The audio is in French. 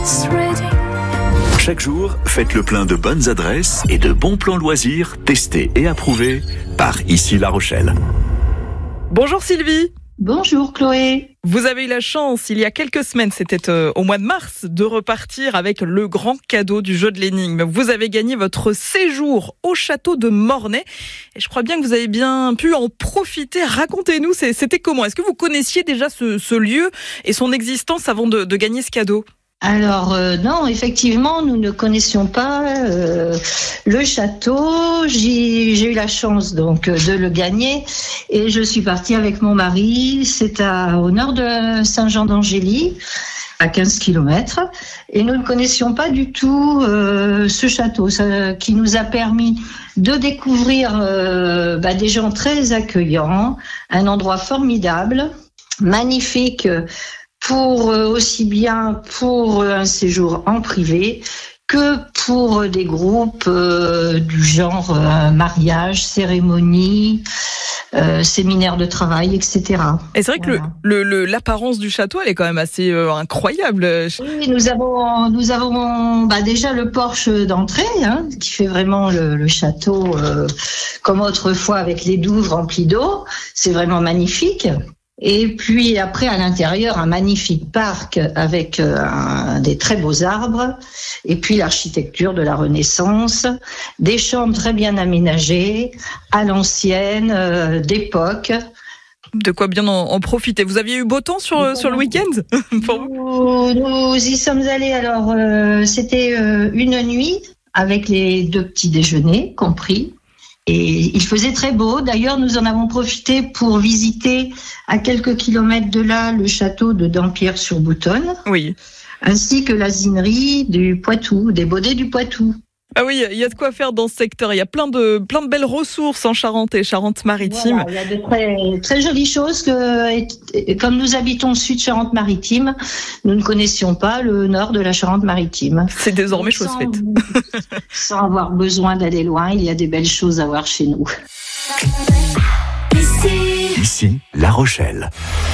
Chaque jour, faites le plein de bonnes adresses et de bons plans loisirs testés et approuvés par Ici La Rochelle. Bonjour Sylvie. Bonjour Chloé. Vous avez eu la chance, il y a quelques semaines, c'était au mois de mars, de repartir avec le grand cadeau du jeu de l'énigme. Vous avez gagné votre séjour au château de Mornay. Et je crois bien que vous avez bien pu en profiter. Racontez-nous, c'était comment ? Est-ce que vous connaissiez déjà ce lieu et son existence avant de gagner ce cadeau ? Alors non, effectivement, nous ne connaissions pas le château. J'ai eu la chance donc de le gagner et je suis partie avec mon mari. C'est au nord de Saint-Jean-d'Angély, à 15 km. Et nous ne connaissions pas du tout ce château, qui nous a permis de découvrir des gens très accueillants, un endroit formidable, magnifique, aussi bien pour un séjour en privé que pour des groupes du genre mariage, cérémonie, séminaire de travail, etc. Et c'est vrai que l'apparence du château, elle est quand même assez incroyable. Oui, nous avons déjà le porche d'entrée, qui fait vraiment le château comme autrefois avec les douves remplies d'eau. C'est vraiment magnifique. Et puis après, à l'intérieur, un magnifique parc avec des très beaux arbres. Et puis l'architecture de la Renaissance, des chambres très bien aménagées, à l'ancienne, d'époque. De quoi bien en profiter. Vous aviez eu beau temps sur le week-end pour vous ? Nous y sommes allés, alors c'était une nuit avec les 2 petits déjeuners compris. Et il faisait très beau. D'ailleurs, nous en avons profité pour visiter à quelques kilomètres de là le château de Dampierre-sur-Boutonne. Oui. Ainsi que l'asinerie du Poitou, des Baudets du Poitou. Ah oui, il y a de quoi faire dans ce secteur. Il y a plein de belles ressources en Charente et Charente-Maritime. Voilà, il y a de très, très jolies choses comme nous habitons sud Charente-Maritime, nous ne connaissions pas le nord de la Charente-Maritime. C'est désormais chose faite. Sans avoir besoin d'aller loin, il y a des belles choses à voir chez nous. Ici La Rochelle.